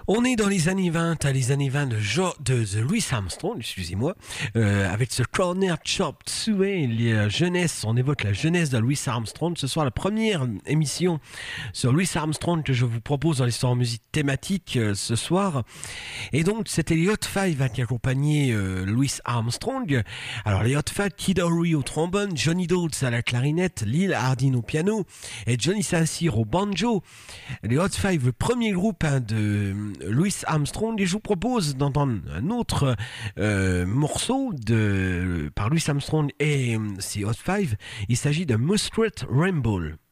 On est dans les années 20, les années 20 de Louis Armstrong, excusez-moi, avec ce Corner Chop Suey, les jeunesse, on évoque la jeunesse de Louis Armstrong. Ce soir, la première émission sur Louis Armstrong que je vous propose dans l'histoire en musique thématique ce soir. Et donc, c'était les Hot Five qui accompagnaient Louis Armstrong. Alors, les Hot Five, Kid Ory au trombone, Johnny Dodds à la clarinette, Lil Hardin au piano et Johnny Saint-Cyr au banjo. Les Hot Five, le premier groupe de Louis Armstrong, et je vous propose d'entendre un autre morceau par Louis Armstrong et ses Hot Five. Il s'agit de Muskrat Ramble.